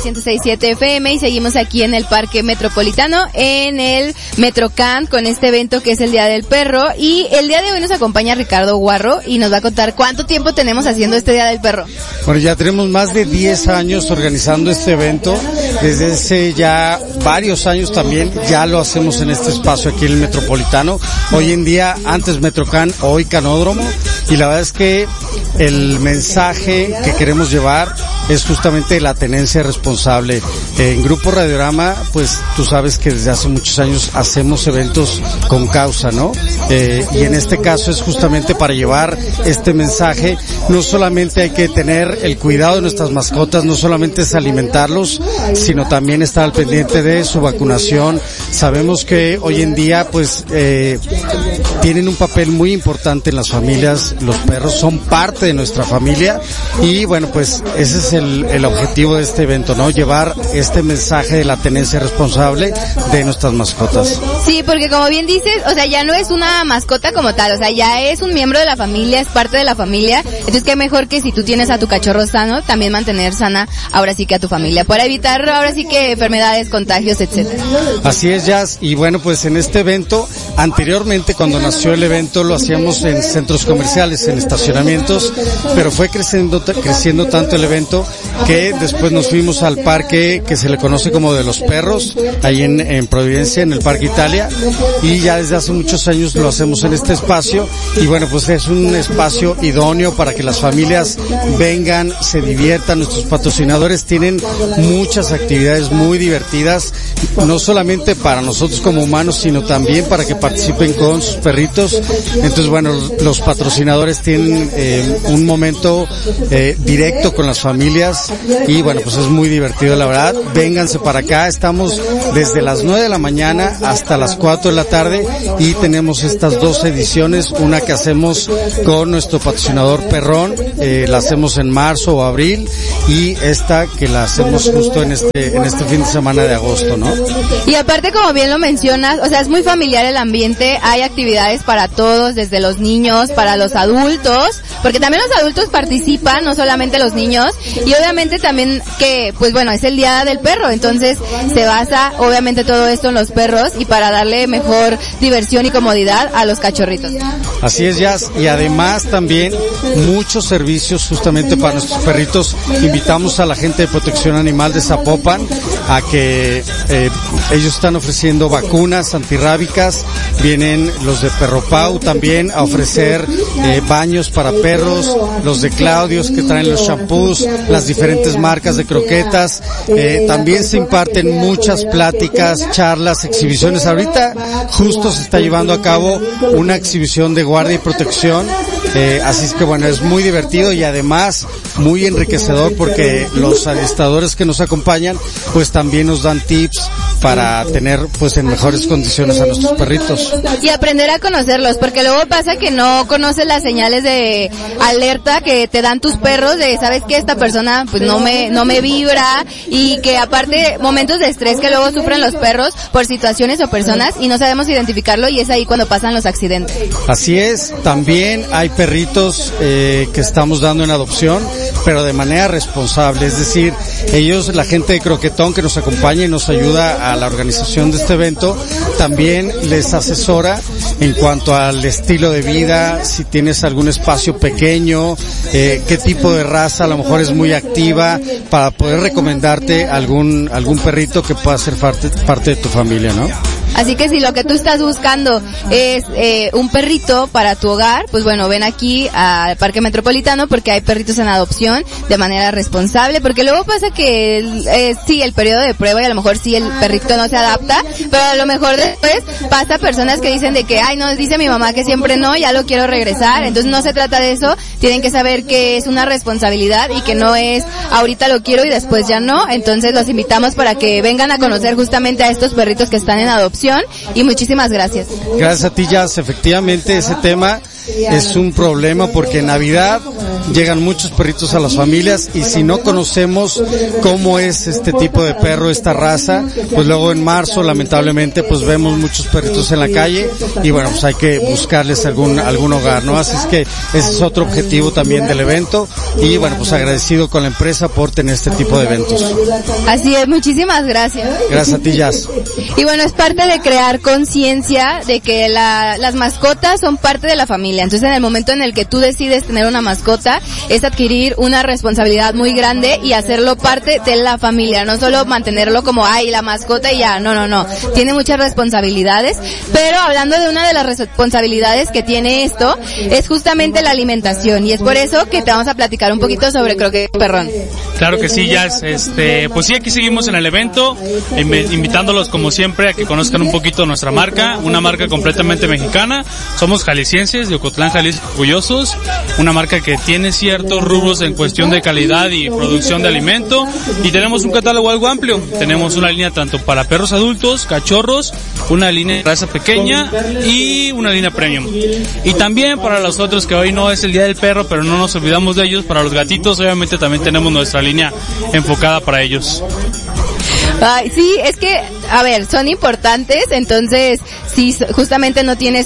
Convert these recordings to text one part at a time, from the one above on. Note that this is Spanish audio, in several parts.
106.7 FM y seguimos aquí en el Parque Metropolitano, en el Metrocamp, con este evento que es el Día del Perro. Y el día de hoy nos acompaña Ricardo Guarro y nos va a contar cuánto tiempo tenemos haciendo este Día del Perro. Bueno, ya tenemos más de 10 años organizando este evento. Desde hace ya varios años también ya lo hacemos en este espacio aquí en el Metropolitano. Hoy en día, antes Metrocamp, hoy Canódromo. Y la verdad es que el mensaje que queremos llevar es justamente la tenencia responsable. En Grupo Radiorama, pues tú sabes que desde hace muchos años hacemos eventos con causa, ¿no? Y en este caso es justamente para llevar este mensaje. No solamente hay que tener el cuidado de nuestras mascotas, no solamente es alimentarlos, sino también estar al pendiente de su vacunación. Sabemos que hoy en día, pues, tienen un papel muy importante en las familias. Los perros son parte de nuestra familia y bueno, pues ese es el objetivo de este evento, ¿no? Llevar este mensaje de la tenencia responsable de nuestras mascotas. Sí, porque como bien dices, o sea, ya no es una mascota como tal, o sea, ya es un miembro de la familia, es parte de la familia. Entonces qué mejor que si tú tienes a tu cachorro sano, también mantener sana ahora sí que a tu familia, para evitar ahora sí que enfermedades, contagios, etcétera. Así es, Jazz. Y bueno, pues en este evento, anteriormente cuando nació el evento lo hacíamos en centros comerciales, en estacionamientos, pero fue creciendo tanto el evento que después nos fuimos al parque que se le conoce como de los perros, ahí en Providencia, en el Parque Italia, y ya desde hace muchos años lo hacemos en este espacio. Y bueno, pues es un espacio idóneo para que las familias vengan, se diviertan. Nuestros patrocinadores tienen muchas actividades muy divertidas, no solamente para nosotros como humanos, sino también para que participen con sus perritos. Entonces, bueno, los patrocinadores tienen un momento directo con las familias y bueno, pues es muy divertido, la verdad. Vénganse para acá, estamos desde las 9 de la mañana hasta las 4 de la tarde y tenemos estas dos ediciones, una que hacemos con nuestro patrocinador Perrón, la hacemos en marzo o abril, y esta que la hacemos justo en este fin de semana de agosto, ¿no? Y aparte, como bien lo mencionas, o sea, es muy familiar el ambiente, hay actividades para todos, desde los niños, para los adultos, porque también los adultos participan, no solamente los niños, y obviamente también que, pues bueno, es el Día del Perro, entonces se basa obviamente todo esto en los perros y para darle mejor diversión y comodidad a los cachorritos. Así es, Jazz, y además también muchos servicios justamente para nuestros perritos. Invitamos a la gente de Protección Animal de Zapopan a que ellos están ofreciendo vacunas antirrábicas, vienen los de Perro Pau también a ofrecer baños para perros, los de Claudios que traen los shampoos, las diferentes marcas de croquetas, también se imparten muchas pláticas, charlas, exhibiciones. Ahorita justo se está llevando a cabo una exhibición de guardia y protección, así es que bueno, es muy divertido y además muy enriquecedor porque los adiestradores que nos acompañan pues también nos dan tips para tener pues en mejores condiciones a nuestros perritos. Y aprender a conocerlos, porque luego pasa que no conoces las señales de alerta que te dan tus perros de, sabes que esta persona pues no me vibra, y que aparte momentos de estrés que luego sufren los perros por situaciones o personas y no sabemos identificarlo, y es ahí cuando pasan los accidentes. Así es, también hay perritos que estamos dando en adopción, pero de manera responsable, es decir, ellos, la gente de Croquetón que nos acompaña y nos ayuda a la organización de este evento, también les asesora en cuanto al estilo de vida, si tienes algún espacio pequeño, qué tipo de raza a lo mejor es muy activa, para poder recomendarte algún perrito que pueda ser parte de tu familia, ¿no? Así que si lo que tú estás buscando es un perrito para tu hogar, pues bueno, ven aquí al Parque Metropolitano porque hay perritos en adopción de manera responsable, porque luego pasa que sí, el periodo de prueba y a lo mejor sí el perrito no se adapta, pero a lo mejor después pasa personas que dicen de que, ay no, dice mi mamá que siempre no, ya lo quiero regresar. Entonces no se trata de eso, tienen que saber que es una responsabilidad y que no es ahorita lo quiero y después ya no. Entonces los invitamos para que vengan a conocer justamente a estos perritos que están en adopción, y muchísimas gracias. Gracias a ti, Jazz. Efectivamente ese tema es un problema porque en Navidad llegan muchos perritos a las familias, y si no conocemos cómo es este tipo de perro, esta raza, pues luego en marzo lamentablemente pues vemos muchos perritos en la calle, y bueno, pues hay que buscarles algún hogar, ¿no? Así es que ese es otro objetivo también del evento, y bueno, pues agradecido con la empresa por tener este tipo de eventos. Así es, muchísimas gracias. Gracias a ti, Jazz. Y bueno, es parte de crear conciencia de que las mascotas son parte de la familia. Entonces, en el momento en el que tú decides tener una mascota, es adquirir una responsabilidad muy grande y hacerlo parte de la familia, no solo mantenerlo como, ay, la mascota y ya, no. Tiene muchas responsabilidades, pero hablando de una de las responsabilidades que tiene esto, es justamente la alimentación, y es por eso que te vamos a platicar un poquito sobre Croquetas Perrón. Claro que sí, Jazz. Pues sí, aquí seguimos en el evento, invitándolos como siempre a que conozcan un poquito nuestra marca, una marca completamente mexicana. Somos jaliscienses, de Ocotlán, Jalisco, orgullosos. Una marca que tiene ciertos rubros en cuestión de calidad y producción de alimento, y tenemos un catálogo algo amplio. Tenemos una línea tanto para perros adultos, cachorros, una línea de raza pequeña y una línea premium. Y también para los otros, que hoy no es el día del perro, pero no nos olvidamos de ellos, para los gatitos obviamente también tenemos nuestra línea enfocada para ellos. Ay, sí, es que, a ver, son importantes, entonces, si justamente no tienes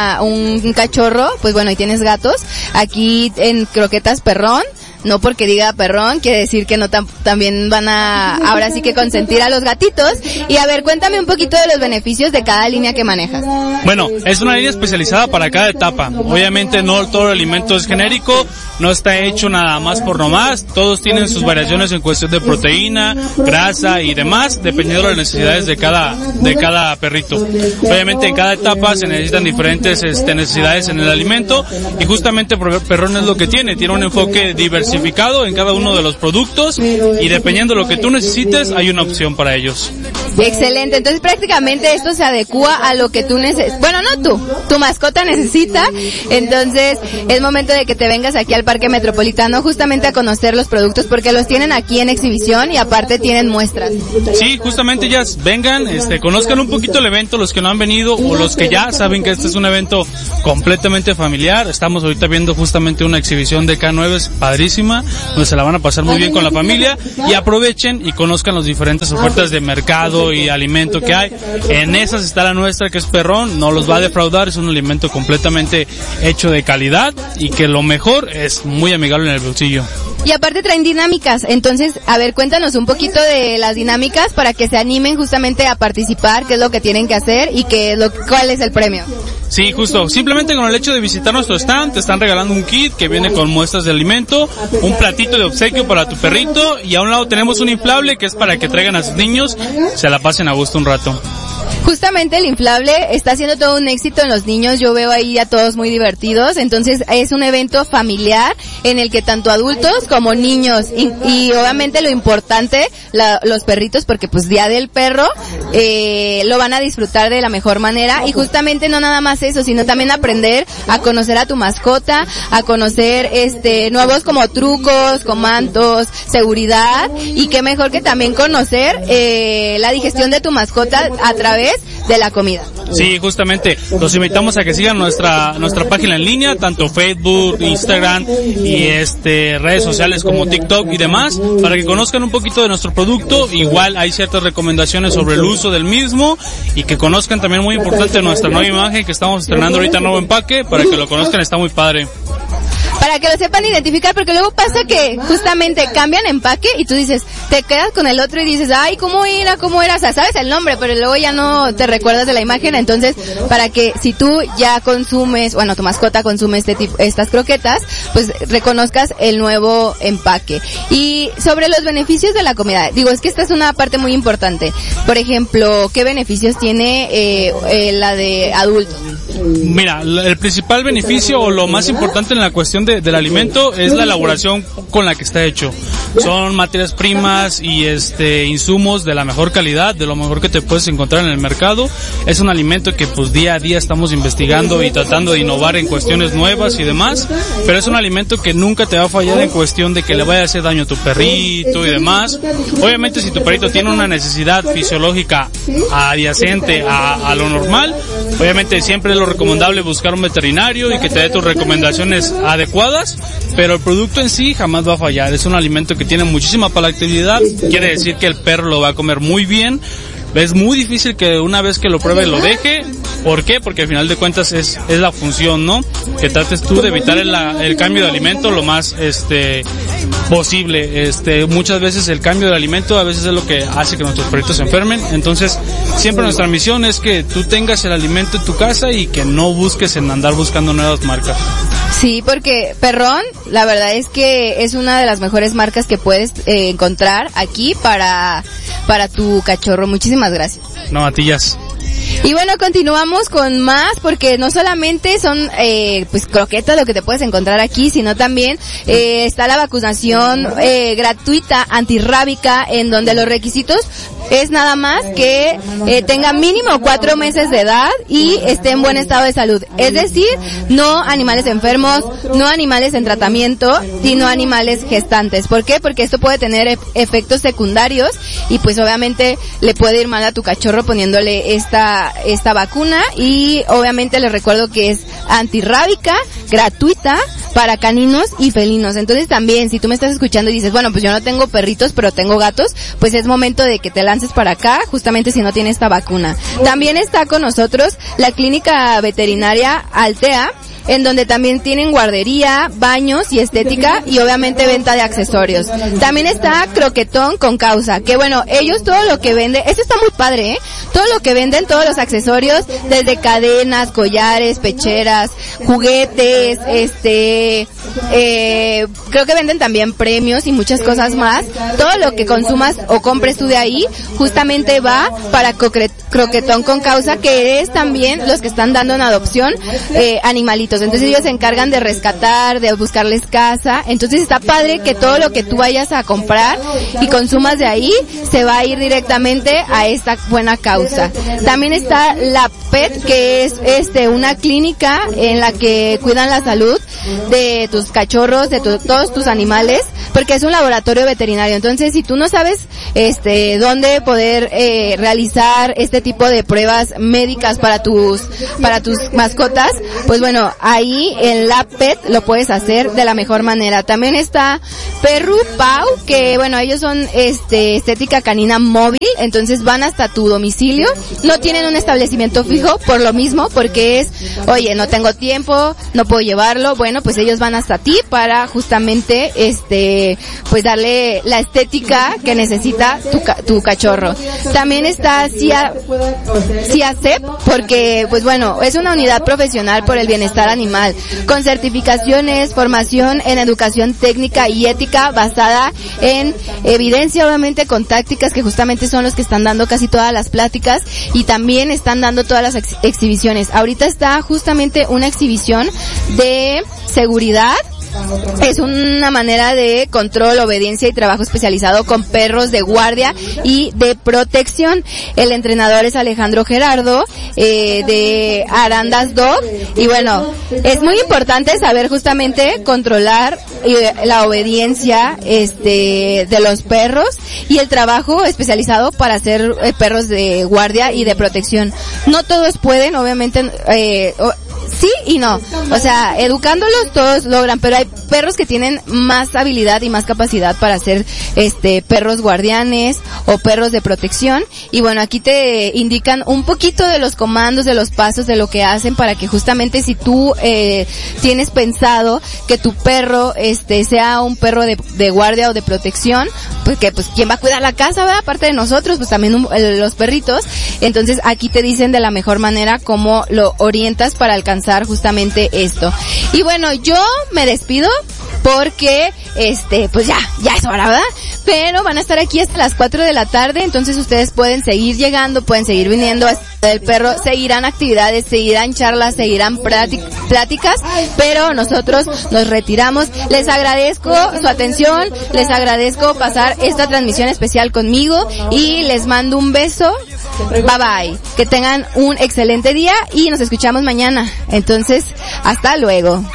un cachorro, pues bueno, y tienes gatos, aquí en Croquetas Perrón, no porque diga perrón, quiere decir que no también van a, ahora sí que consentir a los gatitos. Y a ver, cuéntame un poquito de los beneficios de cada línea que manejas. Bueno, es una línea especializada para cada etapa. Obviamente no todo el alimento es genérico, no está hecho nada más por nomás, todos tienen sus variaciones en cuestión de proteína, grasa y demás, dependiendo de las necesidades de cada perrito. Obviamente en cada etapa se necesitan diferentes necesidades en el alimento, y justamente Perrón es lo que tiene un enfoque diversificado en cada uno de los productos, y dependiendo de lo que tú necesites, hay una opción para ellos. Excelente, entonces prácticamente esto se adecua a lo que tú necesitas, bueno, no tu mascota necesita. Entonces es momento de que te vengas aquí al Parque Metropolitano justamente a conocer los productos, porque los tienen aquí en exhibición y aparte tienen muestras. Sí, justamente ya vengan, conozcan un poquito el evento, los que no han venido o los que ya saben que este es un evento completamente familiar. Estamos ahorita viendo justamente una exhibición de K9 padrísima, donde se la van a pasar muy bien con la familia, y aprovechen y conozcan las diferentes ofertas de mercado y alimento que hay. En esas está la nuestra, que es Perrón, no los va a defraudar, es un alimento completamente hecho de calidad y que lo mejor es muy amigable en el bolsillo. Y aparte traen dinámicas, entonces, a ver, cuéntanos un poquito de las dinámicas para que se animen justamente a participar, qué es lo que tienen que hacer y cuál es el premio. Sí, justo, simplemente con el hecho de visitar nuestro stand, te están regalando un kit que viene con muestras de alimento, un platito de obsequio para tu perrito, y a un lado tenemos un inflable que es para que traigan a sus niños, se la pasen a gusto un rato. Justamente el inflable está haciendo todo un éxito en los niños, yo veo ahí a todos muy divertidos, entonces es un evento familiar en el que tanto adultos como niños, y obviamente lo importante, los perritos, porque pues Día del Perro, lo van a disfrutar de la mejor manera, y justamente no nada más eso, sino también aprender a conocer a tu mascota, a conocer nuevos como trucos, comandos, seguridad, y qué mejor que también conocer la digestión de tu mascota a través de la comida. Sí, justamente, los invitamos a que sigan nuestra página en línea, tanto Facebook, Instagram y redes sociales como TikTok y demás, para que conozcan un poquito de nuestro producto. Igual hay ciertas recomendaciones sobre el uso del mismo, y que conozcan también, muy importante, nuestra nueva imagen que estamos estrenando ahorita, nuevo empaque, para que lo conozcan, está muy padre. Para que lo sepan identificar, porque luego pasa que justamente cambian empaque y tú dices, te quedas con el otro y dices, ay, ¿cómo era? O sea, sabes el nombre, pero luego ya no te recuerdas de la imagen. Entonces, para que si tú ya consumes, bueno, tu mascota consume estas croquetas, pues reconozcas el nuevo empaque. Y sobre los beneficios de la comida, digo, es que esta es una parte muy importante. Por ejemplo, ¿qué beneficios tiene la de adultos? Mira, el principal beneficio o lo más importante en la cuestión del alimento es la elaboración con la que está hecho. Son materias primas y insumos de la mejor calidad, de lo mejor que te puedes encontrar en el mercado. Es un alimento que pues día a día estamos investigando y tratando de innovar en cuestiones nuevas y demás, pero es un alimento que nunca te va a fallar en cuestión de que le vaya a hacer daño a tu perrito y demás. Obviamente si tu perrito tiene una necesidad fisiológica adyacente a lo normal, obviamente siempre lo recomendable buscar un veterinario y que te dé tus recomendaciones adecuadas, pero el producto en sí jamás va a fallar. Es un alimento que tiene muchísima palatabilidad, quiere decir que el perro lo va a comer muy bien. Es muy difícil que una vez que lo pruebe lo deje. ¿Por qué? Porque al final de cuentas es la función, ¿no? Que trates tú de evitar el cambio de alimento lo más posible. Muchas veces el cambio de alimento a veces es lo que hace que nuestros perritos se enfermen. Entonces, siempre nuestra misión es que tú tengas el alimento en tu casa y que no busques en andar buscando nuevas marcas. Sí, porque Perrón, la verdad es que es una de las mejores marcas que puedes encontrar aquí para tu cachorro. Muchísimas gracias. No, Matías. Y bueno, continuamos con más, porque no solamente son pues croquetas lo que te puedes encontrar aquí, sino también está la vacunación gratuita antirrábica, en donde los requisitos es nada más que tenga mínimo 4 meses de edad y esté en buen estado de salud. Es decir, no animales enfermos, no animales en tratamiento y no animales gestantes. ¿Por qué? Porque esto puede tener efectos secundarios y pues obviamente le puede ir mal a tu cachorro poniéndole esta vacuna. Y obviamente les recuerdo que es antirrábica, gratuita para caninos y felinos. Entonces también, si tú me estás escuchando y dices, bueno, pues yo no tengo perritos, pero tengo gatos, pues es momento de que te lances para acá, justamente si no tiene esta vacuna. También está con nosotros la clínica veterinaria Altea, en donde también tienen guardería, baños y estética y obviamente venta de accesorios. También está Croquetón con Causa, que bueno, ellos todo lo que venden, esto está muy padre, todo lo que venden, todos los accesorios, desde cadenas, collares, pecheras, juguetes, creo que venden también premios y muchas cosas más. Todo lo que consumas o compres tú de ahí, justamente va para Croquetón con Causa, que es también los que están dando en adopción animalitos. Entonces ellos se encargan de rescatar, de buscarles casa. Entonces está padre que todo lo que tú vayas a comprar y consumas de ahí se va a ir directamente a esta buena causa. También está la PET, que es una clínica en la que cuidan la salud de tus cachorros, de todos tus animales, porque es un laboratorio veterinario. Entonces, si tú no sabes dónde poder realizar este tipo de pruebas médicas para tus mascotas, pues bueno, ahí en la PET lo puedes hacer de la mejor manera. También está Perru Pau, que bueno, ellos son estética canina móvil, entonces van hasta tu domicilio. No tienen un establecimiento fijo por lo mismo, porque es, oye, no tengo tiempo, no puedo llevarlo. Bueno, pues ellos van hasta ti para justamente pues darle la estética que necesita tu cachorro. También está CIACEP, porque pues bueno, es una unidad profesional por el bienestar animal, con certificaciones, formación en educación técnica y ética basada en evidencia, obviamente con tácticas, que justamente son los que están dando casi todas las pláticas y también están dando todas las exhibiciones. Ahorita está justamente una exhibición de seguridad. Es una manera de control, obediencia y trabajo especializado con perros de guardia y de protección. El entrenador es Alejandro Gerardo, de Arandas Dog. Y bueno, es muy importante saber justamente controlar la obediencia de los perros y el trabajo especializado para hacer perros de guardia y de protección. No todos pueden, obviamente, sí y no. O sea, educándolos todos logran, pero hay perros que tienen más habilidad y más capacidad para ser perros guardianes o perros de protección. Y bueno, aquí te indican un poquito de los comandos, de los pasos, de lo que hacen, para que justamente si tú tienes pensado que tu perro sea un perro de guardia o de protección, pues que pues quién va a cuidar la casa, ¿verdad? Aparte de nosotros, pues también los perritos. Entonces aquí te dicen de la mejor manera cómo lo orientas para alcanzar justamente esto. Y bueno, yo me despido porque pues ya es hora, ¿verdad? Pero van a estar aquí hasta las 4 de la tarde, entonces ustedes pueden seguir llegando, pueden seguir viniendo del perro, seguirán actividades, seguirán charlas, seguirán pláticas, pero nosotros nos retiramos. Les agradezco su atención, les agradezco pasar esta transmisión especial conmigo y les mando un beso. Bye bye. Que tengan un excelente día y nos escuchamos mañana. Entonces, hasta luego.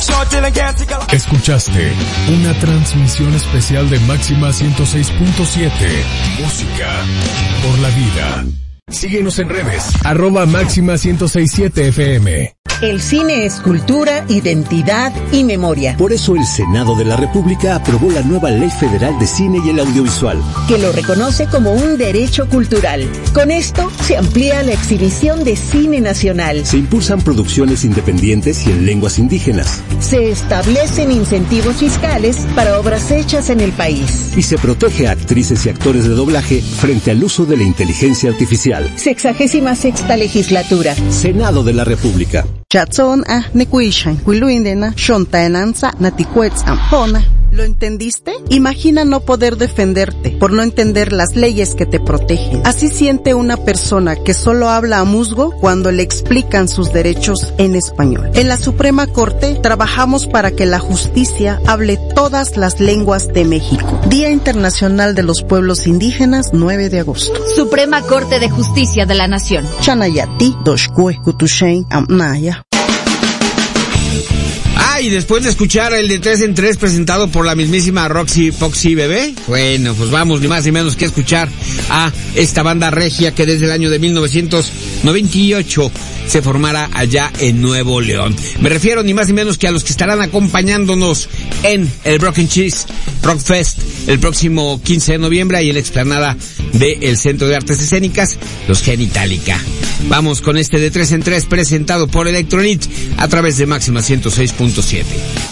Escuchaste una transmisión especial de Máxima 106.7. Música por la vida. Síguenos en redes, @Máxima1067FM. El cine es cultura, identidad y memoria. Por eso el Senado de la República aprobó la nueva Ley Federal de Cine y el Audiovisual, que lo reconoce como un derecho cultural. Con esto se amplía la exhibición de cine nacional. Se impulsan producciones independientes y en lenguas indígenas. Se establecen incentivos fiscales para obras hechas en el país. Y se protege a actrices y actores de doblaje frente al uso de la inteligencia artificial. 66ª legislatura. Senado de la República. Chatson nekuishan kuiluindena shontaenanza naticuetz ampona. ¿Lo entendiste? Imagina no poder defenderte por no entender las leyes que te protegen. Así siente una persona que solo habla a musgo cuando le explican sus derechos en español. En la Suprema Corte trabajamos para que la justicia hable todas las lenguas de México. Día Internacional de los Pueblos Indígenas, 9 de agosto. Suprema Corte de Justicia de la Nación. Chanayati, Doshkue, Kutushen, Amnaya. Y después de escuchar el de 3 en 3 presentado por la mismísima Roxy Foxy Bebé, bueno, pues vamos ni más ni menos que escuchar a esta banda regia que desde el año de 1998 se formará allá en Nuevo León. Me refiero ni más ni menos que a los que estarán acompañándonos en el Broken Cheese Rock Fest el próximo 15 de noviembre ahí en la explanada del Centro de Artes Escénicas, los Genitalica. Vamos con este de 3 en 3 presentado por Electrolit a través de Máxima 106.7.